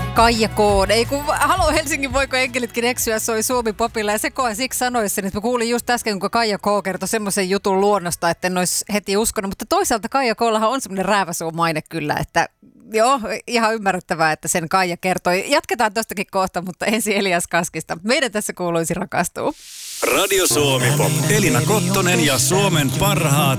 Kaija K. Ei kun Halo Helsingin voiko enkelitkin eksyä soi Suomi Popilla ja sekoa siksi sanoisin, että mä kuulin just äsken, kun Kaija K. kertoi semmoisen jutun luonnosta, että en olisi heti uskonut, mutta toisaalta Kaija K:llahan on semmoinen rääväsuumaine kyllä, että joo, ihan ymmärrettävää, että sen Kaija kertoi. Jatketaan tostakin kohta, mutta ensin Elias Kaskista. Meidän tässä kuuluisi rakastua. Radio Suomi Pop. Elina Kottonen ja Suomen parhaat